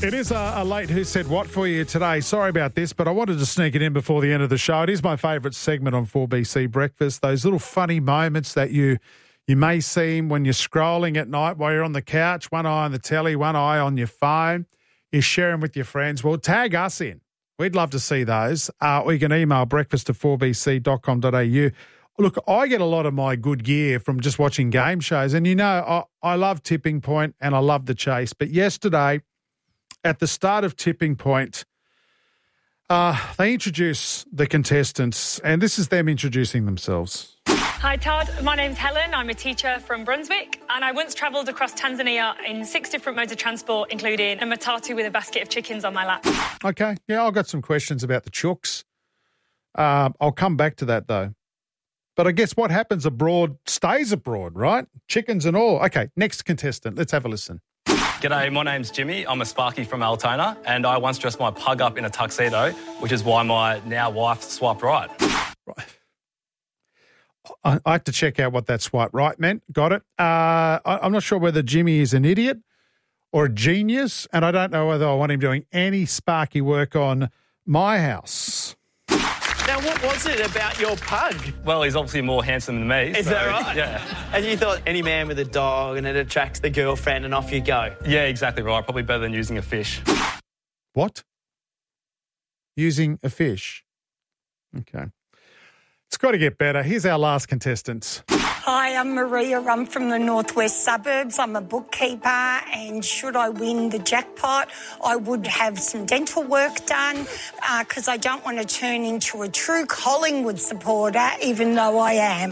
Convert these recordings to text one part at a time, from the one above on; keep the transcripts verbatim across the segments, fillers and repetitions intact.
It is a, a late Who Said What for you today. Sorry about this, but I wanted to sneak it in before the end of the show. It is my favourite segment on four B C Breakfast, those little funny moments that you you may see when you're scrolling at night while you're on the couch, one eye on the telly, one eye on your phone. You share them with your friends. Well, tag us in. We'd love to see those. Uh, or you can email breakfast at four b c dot com dot a u. Look, I get a lot of my good gear from just watching game shows. And, you know, I, I love Tipping Point and I love The Chase. But yesterday, at the start of Tipping Point, uh, they introduce the contestants, and this is them introducing themselves. Hi, Todd. My name's Helen. I'm a teacher from Brunswick, and I once travelled across Tanzania in six different modes of transport, including a matatu with a basket of chickens on my lap. Okay. Yeah, I've got some questions about the chooks. Uh, I'll come back to that, though. But I guess what happens abroad stays abroad, right? Chickens and all. Okay, next contestant. Let's have a listen. G'day, my name's Jimmy. I'm a Sparky from Altona, and I once dressed my pug up in a tuxedo, which is why my now wife swiped right. Right. I, I had to check out what that swipe right meant. Got it. Uh, I, I'm not sure whether Jimmy is an idiot or a genius, and I don't know whether I want him doing any Sparky work on my house. Now, what was it about your pug? Well, he's obviously more handsome than me. Is so, that right? Yeah. And you thought any man with a dog and it attracts the girlfriend and off you go? Yeah, exactly right. Probably better than using a fish. What? Using a fish? Okay. It's got to get better. Here's our last contestant. Hi, I'm Maria. I'm from the northwest suburbs. I'm a bookkeeper, and should I win the jackpot, I would have some dental work done because uh, I don't want to turn into a true Collingwood supporter, even though I am.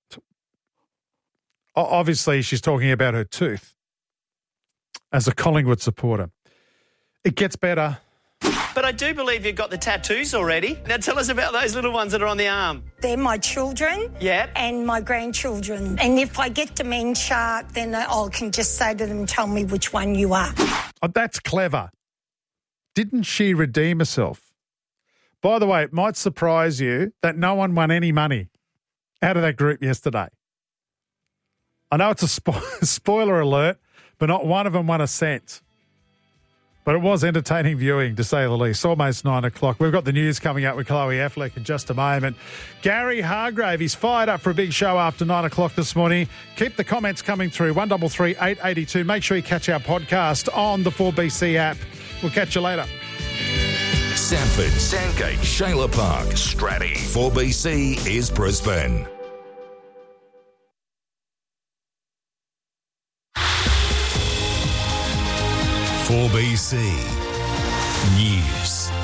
Obviously, she's talking about her tooth as a Collingwood supporter. It gets better. But I do believe you've got the tattoos already. Now tell us about those little ones that are on the arm. They're my children Yep. and my grandchildren. And if I get dementia, then I can just say to them, tell me which one you are. Oh, that's clever. Didn't she redeem herself? By the way, it might surprise you that no one won any money out of that group yesterday. I know it's a spo- spoiler alert, but not one of them won a cent. But it was entertaining viewing, to say the least. Almost nine o'clock. We've got the news coming up with Chloe Affleck in just a moment. Gary Hargrave, he's fired up for a big show after nine o'clock this morning. Keep the comments coming through. one three three, eight eight two. Make sure you catch our podcast on the four B C app. We'll catch you later. Sanford, Sandgate, Shayla Park, Stratty. four B C is Brisbane. four B C News.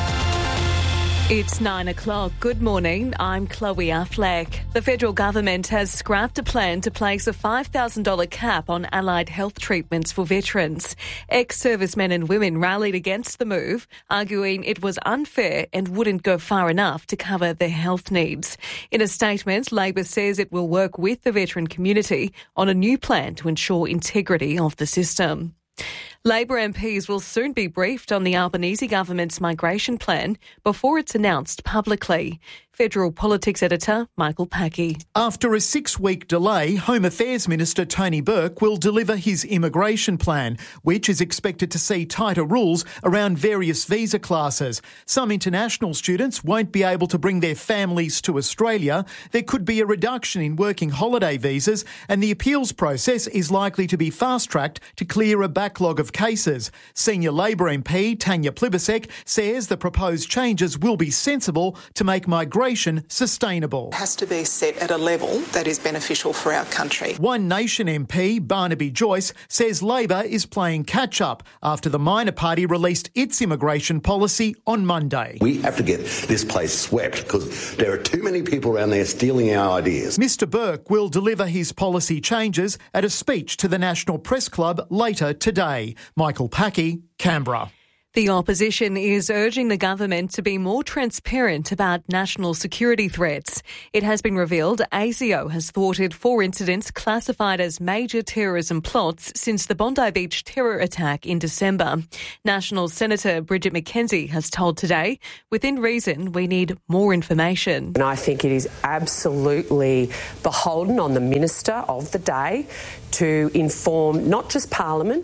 It's nine o'clock. Good morning. I'm Chloe Affleck. The federal government has scrapped a plan to place a five thousand dollars cap on allied health treatments for veterans. Ex-servicemen and women rallied against the move, arguing it was unfair and wouldn't go far enough to cover their health needs. In a statement, Labor says it will work with the veteran community on a new plan to ensure integrity of the system. Labor M Ps will soon be briefed on the Albanese government's migration plan before it's announced publicly. Federal Politics Editor Michael Packey. After a six-week delay, Home Affairs Minister Tony Burke will deliver his immigration plan, which is expected to see tighter rules around various visa classes. Some international students won't be able to bring their families to Australia. There could be a reduction in working holiday visas, and the appeals process is likely to be fast-tracked to clear a backlog of cases. Senior Labor M P Tanya Plibersek says the proposed changes will be sensible to make migration sustainable. It has to be set at a level that is beneficial for our country. One Nation M P Barnaby Joyce says Labor is playing catch-up after the minor party released its immigration policy on Monday. We have to get this place swept because there are too many people around there stealing our ideas. Mister Burke will deliver his policy changes at a speech to the National Press Club later today. Michael Packey, Canberra. The opposition is urging the government to be more transparent about national security threats. It has been revealed ASIO has thwarted four incidents classified as major terrorism plots since the Bondi Beach terror attack in December. National Senator Bridget McKenzie has told Today, within reason, we need more information. And I think it is absolutely beholden on the Minister of the day to inform not just Parliament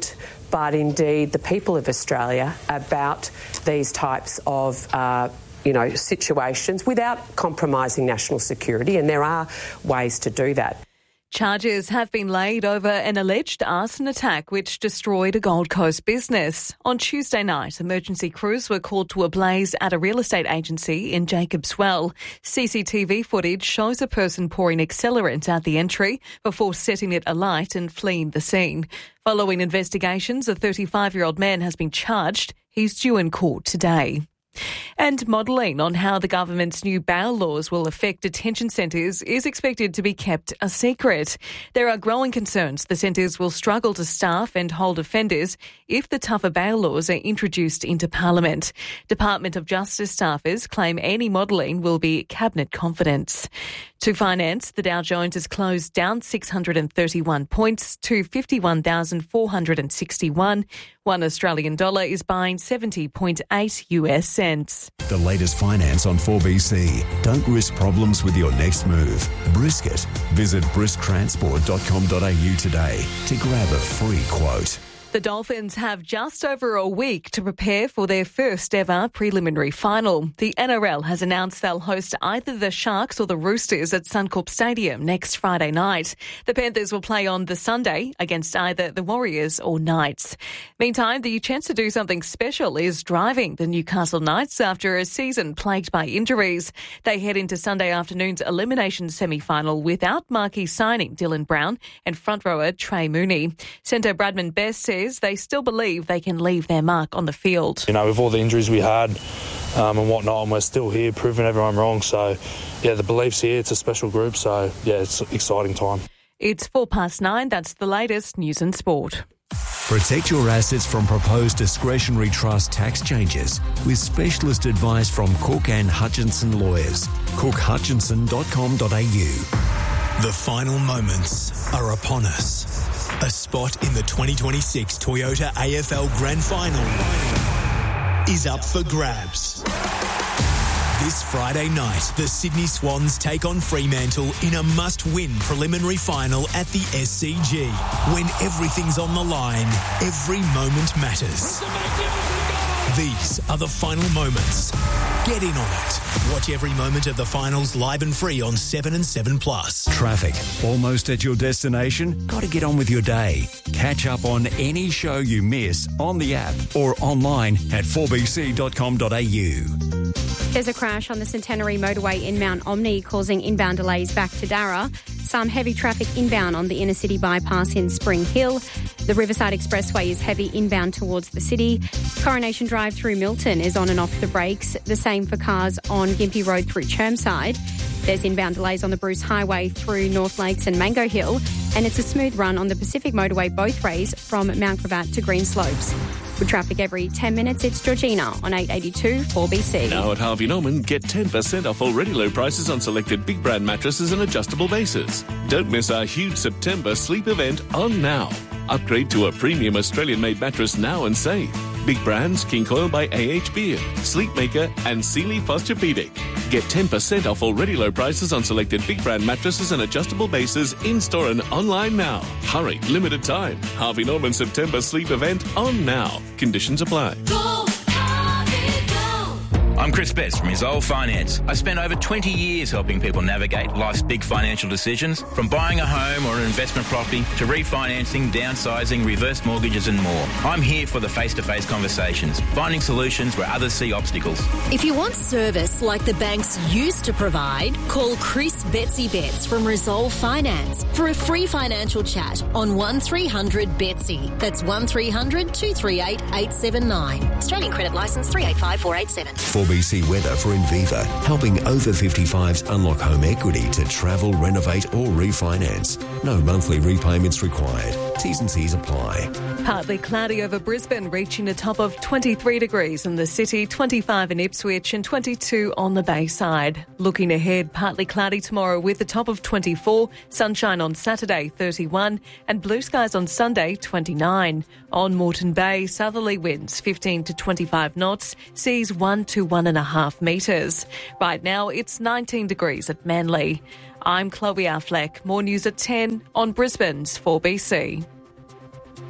but indeed the people of Australia about these types of uh, you know, situations without compromising national security, and there are ways to do that. Charges have been laid over an alleged arson attack which destroyed a Gold Coast business. On Tuesday night, emergency crews were called to a blaze at a real estate agency in Jacobs Well. C C T V footage shows a person pouring accelerant at the entry before setting it alight and fleeing the scene. Following investigations, a thirty-five-year-old man has been charged. He's due in court today. And modelling on how the government's new bail laws will affect detention centres is expected to be kept a secret. There are growing concerns the centres will struggle to staff and hold offenders if the tougher bail laws are introduced into Parliament. Department of Justice staffers claim any modelling will be cabinet confidence. To finance, the Dow Jones has closed down six hundred thirty-one points to fifty-one thousand four hundred sixty-one. One Australian dollar is buying seventy point eight U S cents. The latest finance on four B C. Don't risk problems with your next move. Brisket. Visit brisk transport dot com dot a u today to grab a free quote. The Dolphins have just over a week to prepare for their first ever preliminary final. The N R L has announced they'll host either the Sharks or the Roosters at Suncorp Stadium next Friday night. The Panthers will play on the Sunday against either the Warriors or Knights. Meantime, the chance to do something special is driving the Newcastle Knights after a season plagued by injuries. They head into Sunday afternoon's elimination semi-final without marquee signing Dylan Brown and front rower Trey Mooney. Centre Bradman Best says they still believe they can leave their mark on the field. You know, with all the injuries we had um, and whatnot, and we're still here proving everyone wrong. So, yeah, the belief's here. It's a special group. So, yeah, it's an exciting time. It's four past nine. That's the latest news and sport. Protect your assets from proposed discretionary trust tax changes with specialist advice from Cook and Hutchinson Lawyers. cook hutchinson dot com dot a u. The final moments are upon us. A spot in the twenty twenty-six Toyota A F L Grand Final is up for grabs. This Friday night, the Sydney Swans take on Fremantle in a must-win preliminary final at the S C G. When everything's on the line, every moment matters. These are the final moments. Get in on it. Watch every moment of the finals live and free on seven and seven plus. Traffic. Almost at your destination? Got to get on with your day. Catch up on any show you miss on the app or online at four b c dot com dot a u. There's a crash on the Centenary Motorway in Mount Omni causing inbound delays back to Darra. Some heavy traffic inbound on the inner city bypass in Spring Hill. The Riverside Expressway is heavy inbound towards the city. Coronation Drive through Milton is on and off the brakes. The same for cars on Gympie Road through Chermside. There's inbound delays on the Bruce Highway through North Lakes and Mango Hill. And it's a smooth run on the Pacific Motorway both ways from Mount Gravatt to Greenslopes. With traffic every ten minutes, it's Georgina on eight eighty-two four B C. Now at Harvey Norman, get ten percent off already low prices on selected big brand mattresses and adjustable bases. Don't miss our huge September sleep event on now. Upgrade to a premium Australian-made mattress now and save. Big brands, King Coil by A H Beard, Sleepmaker and Sealy Posturepedic. Get ten percent off already low prices on selected big brand mattresses and adjustable bases in-store and online now. Hurry, limited time. Harvey Norman September sleep event on now. Conditions apply. Go, Harvey, go. I'm Chris Betts from Resolve Finance. I spent over twenty years helping people navigate life's big financial decisions, from buying a home or an investment property to refinancing, downsizing, reverse mortgages and more. I'm here for the face-to-face conversations, finding solutions where others see obstacles. If you want service like the banks used to provide, call Chris Betsy Betts from Resolve Finance for a free financial chat on one three hundred Betsy. That's one three hundred two three eight eight seven nine. Australian credit licence three eight five four eight seven. four B C weather for Inviva, helping over fifty-fives unlock home equity to travel, renovate or refinance. No monthly repayments required. T's and C's apply. Partly cloudy over Brisbane, reaching a top of twenty-three degrees in the city, twenty-five in Ipswich and twenty-two on the Bayside. Looking ahead, partly cloudy tomorrow with a top of twenty-four, sunshine on Saturday, thirty-one and blue skies on Sunday, twenty-nine. On Moreton Bay, southerly winds fifteen to twenty-five knots, seas one to one and a half metres. Right now, it's nineteen degrees at Manly. I'm Chloe Affleck. More news at ten on Brisbane's four B C.